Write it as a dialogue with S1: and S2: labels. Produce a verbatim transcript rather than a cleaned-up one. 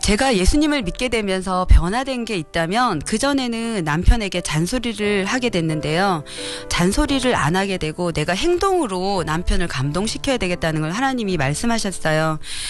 S1: 제가 예수님을 믿게 되면서 변화된 게 있다면 그전에는 남편에게 잔소리를 하게 됐는데요. 잔소리를 안 하게 되고 내가 행동으로 남편을 감동시켜야 되겠다는 걸 하나님이 말씀하셨어요.